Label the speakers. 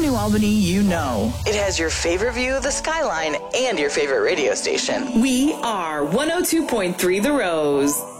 Speaker 1: New Albany you know. It has your favorite view of the skyline and your favorite radio station.
Speaker 2: We are 102.3 The Rose.